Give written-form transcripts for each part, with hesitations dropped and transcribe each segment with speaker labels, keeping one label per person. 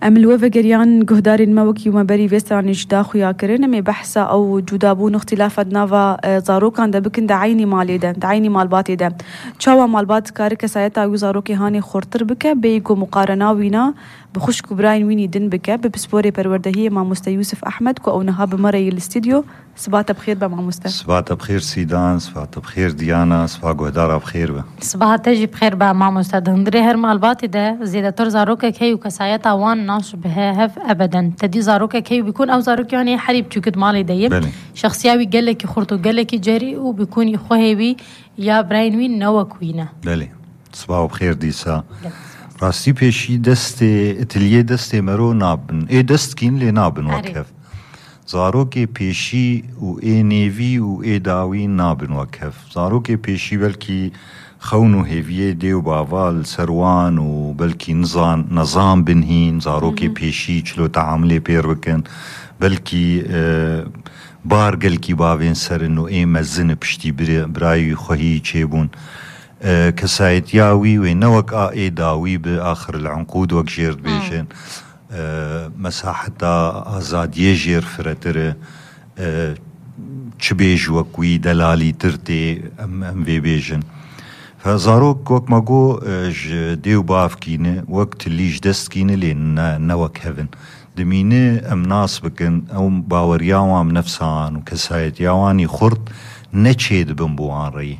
Speaker 1: ام الوفا جريان جهداري الموكي وما بري فيستراني جداخو ياكرين مي بحثة او جدابون اختلافات نافا زاروكان دا بكن دعيني مالي دا دعيني مال باتي دا تشاوا مال بات كاركا سايتا وي زاروكي هاني خورتر بكا بيكو مقارناوينا بخش كبراين ويني دن بكا ببسبوري پروردهية مع مستا يوسف أحمد كو أونها بمرأي الاستديو. صباح بخير بمع مستا.
Speaker 2: صباح بخير سيدان، صباح بخير ديانا، صباح جهدارة بخير با.
Speaker 3: صباح تجي بخير بمع مستا. دندري هر مالباتي ده زيادة تر زاروكا كي وكسايتا وان ناش بها هف أبدا تدي زاروكا كي وبيكون أو زاروكا يعني حريب تشوكت مالي دايم شخصياوي قال لك خرطو قال لك جري وبيكون يخوهيبي يا براين وين نوكوينا.
Speaker 2: بله صباح بخير ديسا. راستی پیشی دست اتلیه دست مرو نابن ای دست کین لی نابن وکف زارو که پیشی و ای نیوی و ای داوی نابن وکف زارو که پیشی بلکی خونو هیویه دیو باوال سروان و بلکی نظام بنهین زارو که پیشی چلو تعاملی پیر بکن بلکی بارگل کی باوین سرنو ای مزن پشتی برای خوهی چه بون كسايت ياوي وينوك اي داوي باخر العنقود وكجير بيشن مساحة ازاد يجير فرتر تشبيج وكوي دلالي ترتي ام في بيجن فزاروك وك ماغو ديو باف كينه وقت اللي جدست كينه لين نوك هيفن دمينه ام ناس بكن او باورياوام نفسان وكسايت ياواني خرط نچيد بمبوان ري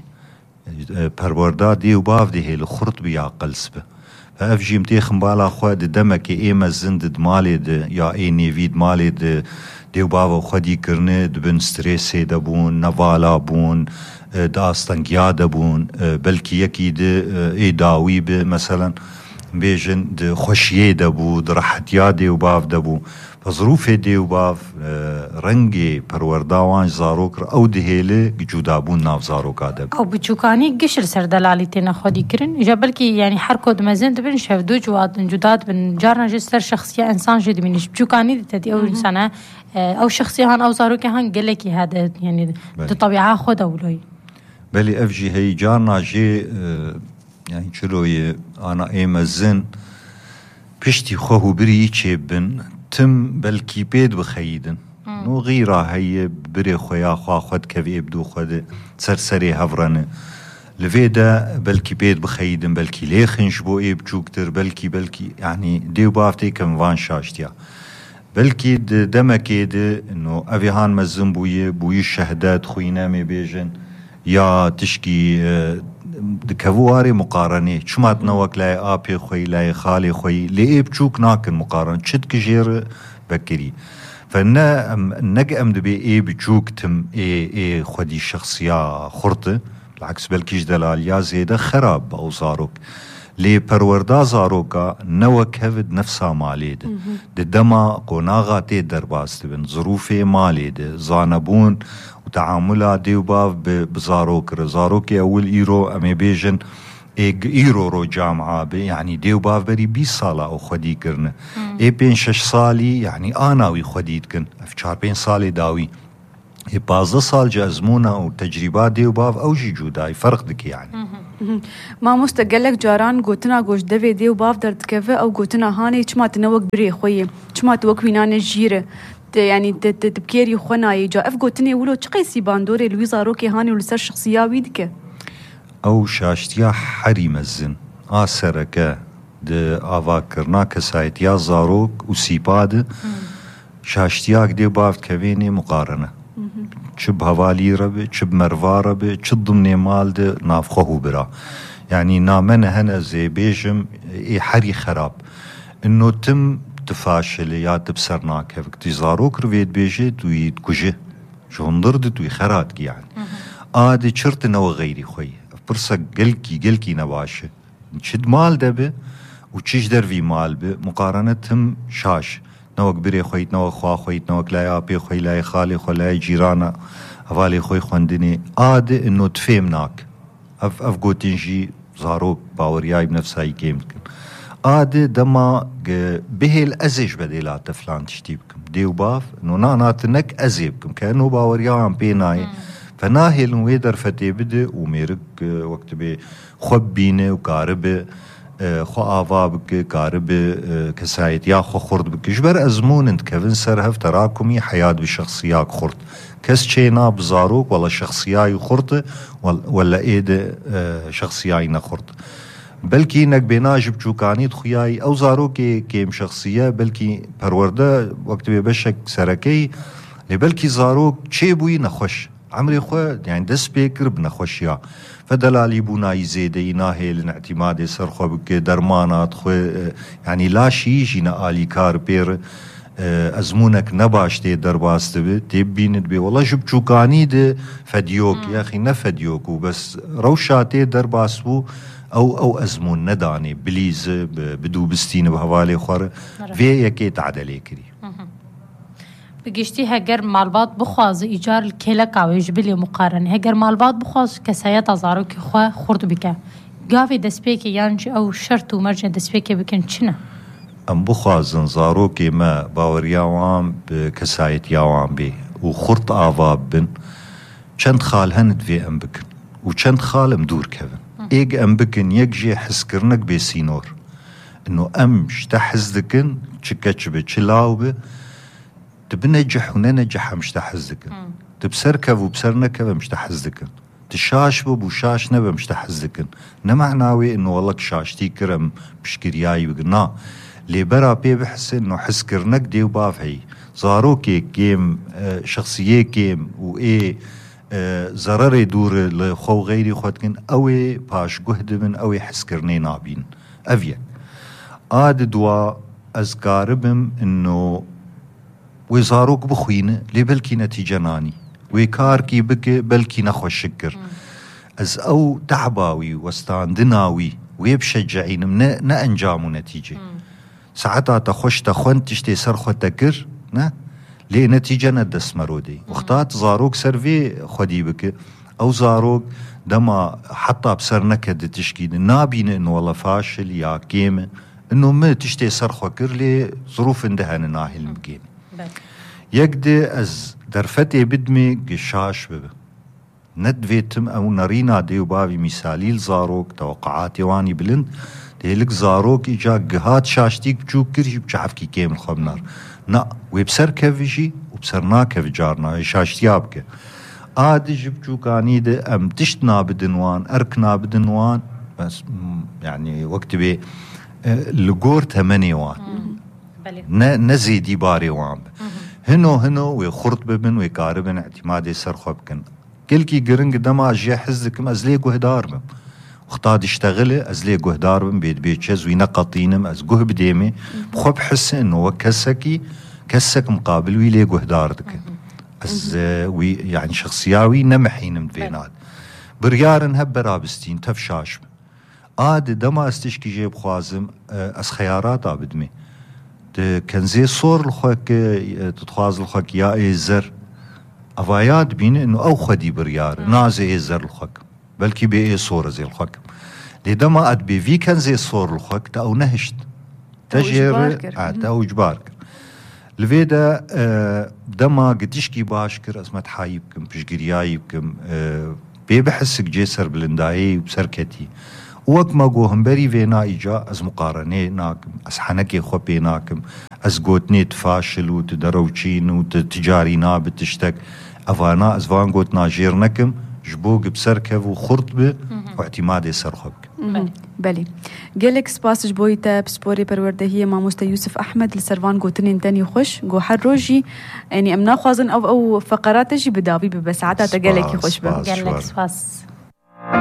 Speaker 2: پرورده دیو باف دیه لخورت بیا قلسبه فاف جیم تیخم بالا خواه دمک ایمه زند مالی ده یا ای نیوید مالی ده دیو باف خودی کرنه دبن ستریسی دبون نوالا بون داستنگیا دبون بلکی یکی ده ای داوی به مثلا بیجن ده خوشیه دبو ده راحتیا دیو باف دبو فظروف دیو باف رنگی پرورداوان زاروک او دهیله جودابون ناف زاروک آدب
Speaker 3: او بچوکانی گشر سر دلالی تینا خودی کرن جبل کی یعنی هر کود مزند بن شف دو جودات بن جارنا جستر شخصیه انسان جد منش بچوکانی دتدی او انسانه او شخصیه هان او زاروک هان گلکی هذا يعني طبيعه خود اولوی
Speaker 2: بلی افجی هی جارنا جی يعني چلوی انا ایمزن پشتی خواه بری چه بن تم بلكي بيد بخيدن نو غيرة هي بري خويا خوا خود كفي ابدو خود سرسري هفرن لفيدا بلكي بيد بخيدن بلكي ليخنش بو ايب جوكتر بلكي يعني ديو بافتي كم وان شاشتيا بلكي دمكي انه افيهان مزن بوي الشهدات خوينا مي بيجن يا تشكي دكفواري مقارنة شمات نوك لاي آبي خوي لاي خالي خوي لإيه بشوك ناكن مقارنة شد كجير بكري فنا نق أم دبي إيه بشوك تم إيه خودي شخصية خرطة بالعكس بلكيش دلال يا زيادة خراب أو زاروك لي پروردا زاروكا نوك هفد نفسها ماليد دما قناغاتي درباست بن ظروفي ماليد زانبون وتعاملها ديو باف بزاروك زاروكي اول ايرو امي بيجن ايرو رو جامعة يعني ديو باف بري 20 سالة او خدي كرن اي بين 6 سالي يعني اناوي خديد كن اف 4 سالي داوي اي 15 سال جازمونا وتجربات ديو باف او جي جوداي فرق دك يعني
Speaker 1: ما مستقلك جاران قوتنا قوش دفي ديو باف درد كفه او قوتنا هاني چما تنوك بري خوي چما توك وينان الجيرة يعني تبكيري خناي جا اف قوتني ولو چقيسي باندوري لوي زاروكي هاني ولسر شخصياوي دكه
Speaker 2: او شاشتيا حري مزن آسركه ده آواكرنا كسايتيا زاروك وسيباد شاشتياك دي بافت كويني مقارنة چب هوالي ربي چب مروا ربي چب ضمني مال ده نافخه برا يعني نامن هنا زي بيجم اي حري خراب انه تم تفاشل يا تبصرناك هفك تزاروك رويد بيجي توي تكوجه جوندرد توي خرات يعني آدي چرت نو غيري خوي برسك قلكي نباشه چد مال دبه وچيش در في مال به مقارنتهم شاش نوك بري خويت نوك خوا خويت نوك لاي آبي خوي لاي خالي خوي لاي جيرانا هوالي خوي خوندني آدي انو تفهمناك اف قوتنجي زاروك باورياي بنفسها يكيمتكن آدي دما به الأزج بديلا تفلان تشتيبكم ديو باف انو ناناتنك أزيبكم كأنو باورياي بيناي فناهل ويدر فتي بده وميرك وقت بي خبينه وكاربه خو آوا بك قارب كسايت يا خو خرد بك جبر أزمون انت كفن سرهف تراكمي حياة بشخصياك خرد كس چينا بزاروك ولا شخصياي خرد ولا ايد شخصياي نخرد بلكي انك بيناجب چوكاني تخياي او زاروك كيم شخصية بلكي پرورده وقت ببشك سركي لبلكي زاروك چه بوي نخوش عمري خو يعني دس بيكر بنخوشيا فدلالي بوناي زيدي ناهي اعتمادي سرخو بك درمانات خو يعني لا شي جينا آلي كار بير أزمونك نباشتي درباست بي تبينت بي والله جب چوكاني دي فديوك يا أخي نفديوك وبس روشاتي درباسبو أو أزمون نداني بليز بدو بستين بهوالي خور في يكي تعدلي كري
Speaker 3: بگشتی هگر مالبات بخواز ایجار کلکا و جبلی مقارنه هگر مالبات بخواز کسایت زارو که خواه خورد بکه گاوی دسپیکی یانج او شرط و مرجع دسپیکی بکن چنه
Speaker 2: ام بخوازن زارو که ما باوریاوان بکسایت یاوان بی و خورد آواب بن چند خال هند في ام بکن و چند خال ام دور کبن ایگ ام بکن یک جی حس کرنک بی سینور انو ام شتا حس دکن چکچ بی چلاو بی تبنجح وننجح مش تحزدكن تبسركب وبسرنكب مش تحزدكن تشاشبب وشاشنب مش تحزدكن نمعناوي انه والله شاشتي كرم بشكرياي بقنا لي برا بي بحس انه حس كرنك دي وبافعي زاروكي كيم شخصية كيم وايه ضرر يدور لخو غيري خوتكن اوي باش جهد من اوي حس كرني نابين افيك عاد دوا ازكاربم انه وزاروك بخوينة لبلكي نتيجة ناني ويكاركي بك بلكي نخوش شكر از او تعباوي واستاندناوي ويبشجعين من انجامو نتيجة ساعتا تخوش تخون تشتي سرخو تكر لي نتيجة ندس مرودي واختات زاروك سرفي خدي بك او زاروك دما حتى بسر نكد تشكيد نابين انه والله فاشل يا كيمة انه ما تشتي سرخو كر لي ظروف اندهان ناهي المقيم يقدي از درفتي بدمي قشاش ببه ندفيتم او نرينا ديو بابي مثالي لزاروك توقعاتي واني بلند ديلك زاروك اجا قهات شاشتيك بجوك كرشي بجعفكي كيم الخبنار نا ويبسر كفشي وبسرنا كف جارنا شاشتيابك آدي جبجوك انيدي ام تشتنا بدنوان اركنا بدنوان بس يعني وقت بي لقور تمني وان نزيدي باري وان هنو ويخرط ببن ويقاربن اعتمادي سرخوبكن كلكي قرنق دما اجي حزكم ازلي قهدار بم واختاد اشتغل ازلي قهدار بم بيت بيتشز وينقطينم از قه بديمي بخوب حس انه كسك مقابل ويلي قهدار دك از وي يعني شخصياوي نمحين مدفينات بريارن هب برابستين تفشاش عاد دما استشكي جيب خوازم از خيارات بدمي كان زي صور الخوك تتخواز الخوك يا ايزر افايات بين انه او خدي بريار نازي ايزر الخوك بلكي بي اي صورة زي الخوك لدما اد بي في كان زي صور الخوك تا او نهشت تجير او اجبارك الفيدا دما قدشكي باشكر اسمت حايبكم بشقريايبكم بي بحسك جيسر بلنداي وبسركتي وقت ما قوهم بري فينا إجا از مقارنة ناكم از حنكي خوبي ناكم از قوتني تفاشل وتدروچين وتجارينا بتشتك أفانا از فان قوت ناجير نكم جبوق بسركب وخرطبة واعتمادي سرخبك
Speaker 1: بلي قالك سباس جبويتا بسبوري پرورده هي ماموستا يوسف أحمد لسروان قوتنين تاني خوش قو حروجي يعني أمنا خوازن أو فقرات جي بداوي ببساعتا تقالك خوش بهم
Speaker 3: قالك سباس